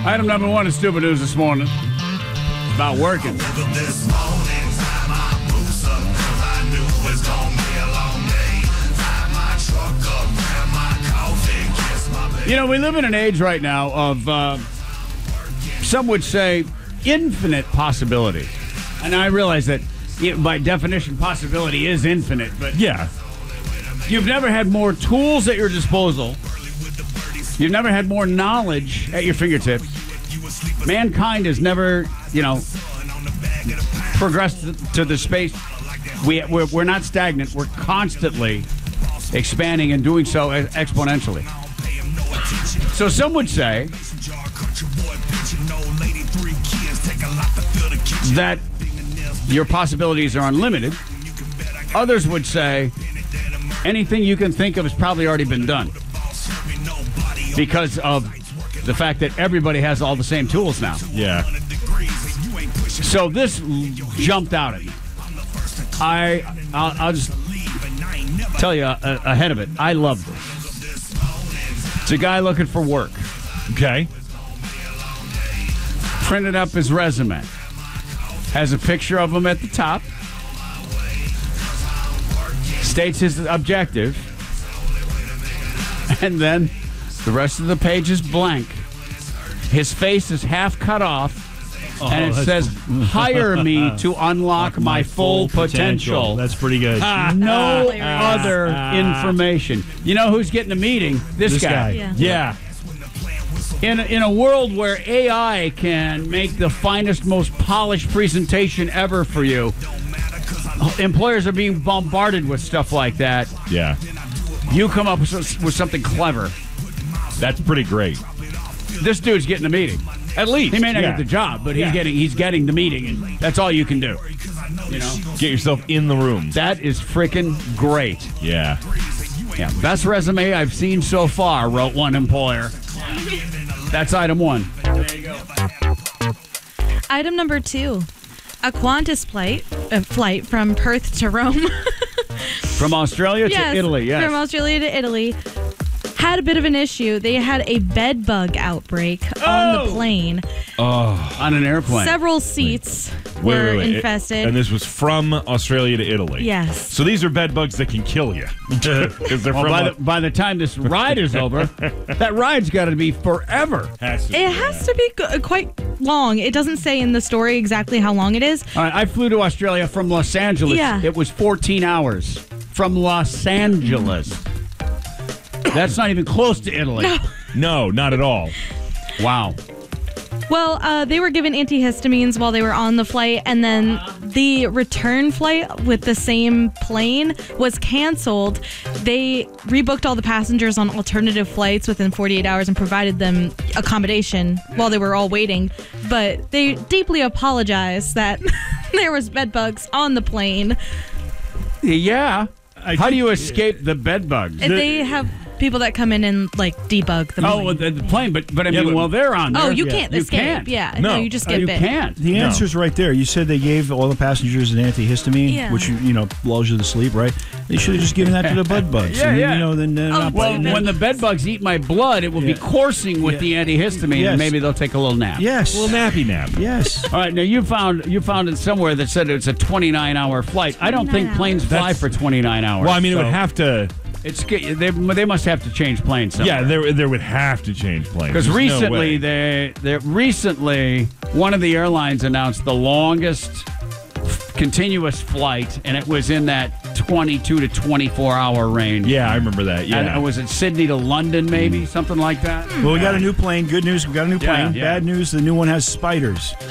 Item number one is stupid news this morning. It's about working. You know, we live in an age right now of, some would say, infinite possibility. And I realize that by definition, possibility is infinite. But Yeah. you've never had more tools at your disposal. You've never had more knowledge at your fingertips. Mankind has never, progressed to the space. We're not stagnant. We're constantly expanding and doing so exponentially. So some would say that your possibilities are unlimited. Others would say anything you can think of has probably already been done because of the fact that everybody has all the same tools now. Yeah. So this jumped out at me. I'll just tell you ahead of it. I love this. It's a guy looking for work. Okay. Printed up his resume. Has a picture of him at the top. States his objective. And then the rest of the page is blank. His face is half cut off. And it says, hire me to unlock my full potential. That's pretty good. No other information. You know who's getting a meeting? This guy. Yeah. In a world where AI can make the finest, most polished presentation ever for you, employers are being bombarded with stuff like that. Yeah. You come up with something clever. That's pretty great. This dude's getting a meeting. At least. He may not get the job, but he's getting the meeting, and that's all you can do. Get yourself in the room. That is freaking great. Yeah. Yeah, best resume I've seen so far, wrote one employer. That's item one. There you go. Item number two. A Qantas flight from Perth to Rome. From Australia to Italy, yes. From Australia to Italy. Had a bit of an issue. They had a bed bug outbreak on the plane. On an airplane. Several seats were infested. And this was from Australia to Italy. Yes. So these are bed bugs that can kill you. Because they're by the time this ride is over, that ride's got to be forever. It has to be quite long. It doesn't say in the story exactly how long it is. All right, I flew to Australia from Los Angeles. Yeah. It was 14 hours from Los Angeles. That's not even close to Italy. No, not at all. Wow. Well, they were given antihistamines while they were on the flight, and then the return flight with the same plane was canceled. They rebooked all the passengers on alternative flights within 48 hours and provided them accommodation while they were all waiting. But they deeply apologized that there was bed bugs on the plane. Yeah. How do you escape the bed bugs? They have people that come in and debug the plane. Oh, the plane, but I mean, they're on there. Oh, you can't escape. You can't. Yeah, no, you just get you bit. can't. The answer's right there. You said they gave all the passengers an antihistamine, which lulls you to sleep, right? They should have just given that to the bed bugs. Yeah, and then, when the bed bugs eat my blood, it will be coursing with the antihistamine, and maybe they'll take a little nap. Yes. A little nappy nap. Yes. All right, now you found it somewhere that said it's a 29-hour flight. I don't think planes fly for 29 hours. Well, I mean, it would have to... They must have to change planes somewhere. Yeah, there would have to change planes. Because recently, one of the airlines announced the longest continuous flight, and it was in that 22 to 24-hour range. Yeah, I remember that. Yeah. And was it Sydney to London, maybe? Something like that? Well, we got a new plane. Good news, we got a new plane. Yeah. Bad news, the new one has spiders.